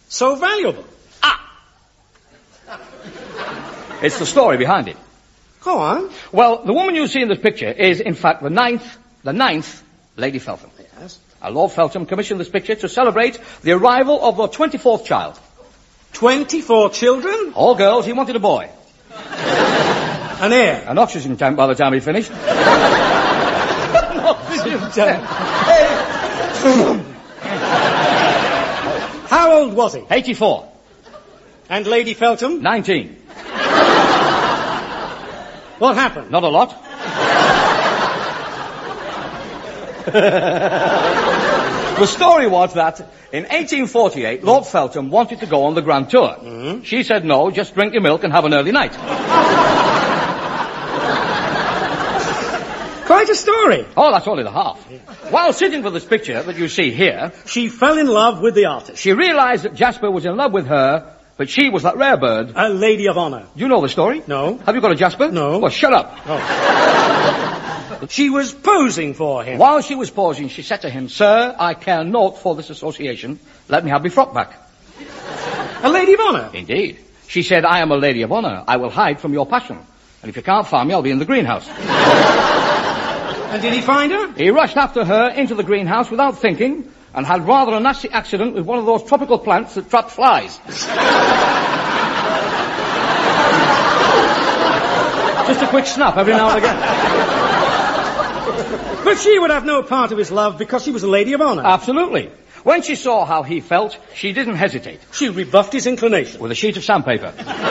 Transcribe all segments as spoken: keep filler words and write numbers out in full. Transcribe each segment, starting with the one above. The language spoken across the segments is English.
so valuable? Ah! It's the story behind it. Go on. Well, the woman you see in this picture is, in fact, the ninth, the ninth Lady Feltham. Yes. Uh, Lord Feltham commissioned this picture to celebrate the arrival of the twenty-fourth child. Twenty-four children? All girls, he wanted a boy. An heir? An oxygen tank by the time he finished. An oxygen tank. How old was he? eighty-four. And Lady Feltham? nineteen. What happened? Not a lot. The story was that in eighteen forty-eight, Lord Feltham wanted to go on the Grand Tour. Mm-hmm. She said no, just drink your milk and have an early night. Quite a story. Oh, that's only the half. While sitting for this picture that you see here, she fell in love with the artist. She realized that Jasper was in love with her, but she was that rare bird. A lady of honor. You know the story? No. Have you got a Jasper? No. Well, shut up. Oh. She was posing for him. While she was posing, she said to him, Sir, I care naught for this association. Let me have my frock back. A lady of honor? Indeed. She said, I am a lady of honor. I will hide from your passion. And if you can't find me, I'll be in the greenhouse. And did he find her? He rushed after her into the greenhouse without thinking and had rather a nasty accident with one of those tropical plants that trap flies. Just a quick snap every now and again. But she would have no part of his love because she was a lady of honor. Absolutely. When she saw how he felt, she didn't hesitate. She rebuffed his inclination. With a sheet of sandpaper.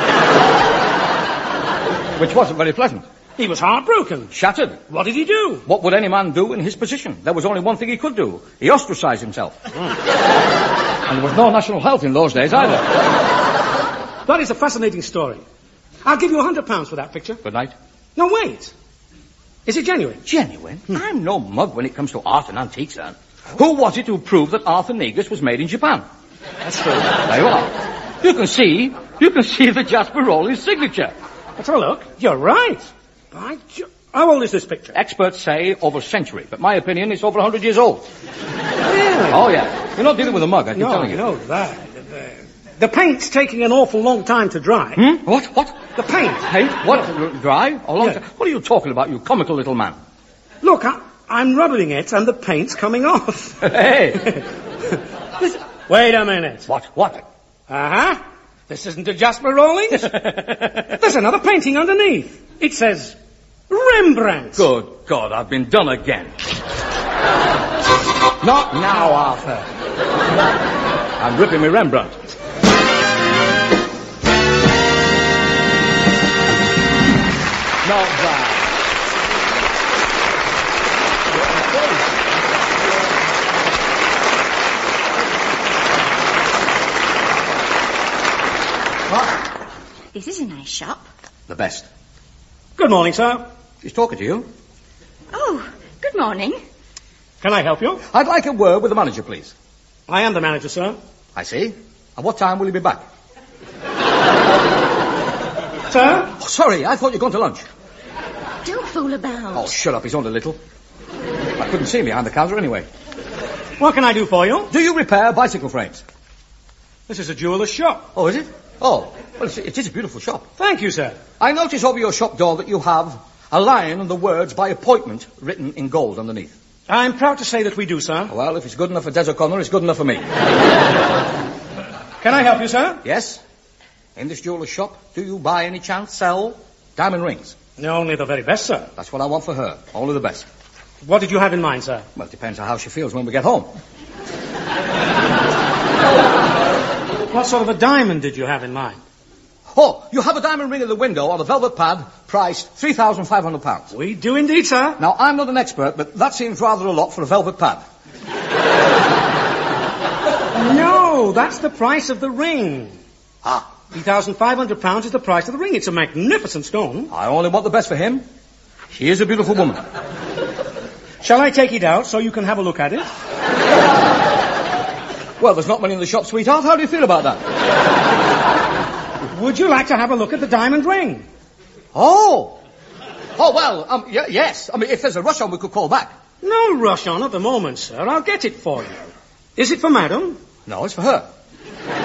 Which wasn't very pleasant. He was heartbroken. Shattered. What did he do? What would any man do in his position? There was only one thing he could do. He ostracized himself. Mm. And there was no national health in those days either. That is a fascinating story. I'll give you a hundred pounds for that picture. Good night. No, wait. Is it genuine? Genuine? Hmm. I'm no mug when it comes to art and antiques, sir. Who was it who proved that Arthur Negus was made in Japan? That's true. There you are. You can see, you can see the Jasper Rowley's signature. Let's have a look. You're right. By jo- How old is this picture? Experts say over a century, but my opinion is over a hundred years old. Really? Oh, yeah. You're not dealing with a mug, I keep no, telling you. No, that. The, the paint's taking an awful long time to dry. Hmm? What? What? The paint. Paint? What? Dry? A long Yeah. time? What are you talking about, you comical little man? Look, I, I'm rubbing it and the paint's coming off. Hey! Wait a minute. What? What? Uh-huh. This isn't a Jasper Rawlings. There's another painting underneath. It says Rembrandt. Good God, I've been done again. Not now, Arthur. I'm ripping me Rembrandt. Not bad. What? This is a nice shop. The best. Good morning, sir. She's talking to you. Oh, good morning. Can I help you? I'd like a word with the manager, please. I am the manager, sir. I see. And what time will you be back? Sir? Oh, sorry, I thought you'd gone to lunch. Don't fool about. Oh, shut up, he's only little. I couldn't see him behind the counter anyway. What can I do for you? Do you repair bicycle frames? This is a jeweller's shop. Oh, is it? Oh, well, it's, it is a beautiful shop. Thank you, sir. I notice over your shop door that you have a lion and the words by appointment written in gold underneath. I'm proud to say that we do, sir. Well, if it's good enough for Des O'Connor, it's good enough for me. Can I help you, sir? Yes? In this jeweller's shop, do you by any chance sell diamond rings? Only the very best, sir. That's what I want for her. Only the best. What did you have in mind, sir? Well, it depends on how she feels when we get home. What sort of a diamond did you have in mind? Oh, you have a diamond ring in the window on a velvet pad, priced three thousand five hundred pounds. We do indeed, sir. Now, I'm not an expert, but that seems rather a lot for a velvet pad. No, that's the price of the ring. Ah. three thousand five hundred pounds is the price of the ring. It's a magnificent stone. I only want the best for him. She is a beautiful woman. Shall I take it out so you can have a look at it? Well, there's not many in the shop, sweetheart. How do you feel about that? Would you like to have a look at the diamond ring? Oh! Oh, well, um, y- yes. I mean, if there's a rush on, we could call back. No rush on at the moment, sir. I'll get it for you. Is it for madam? No, it's for her.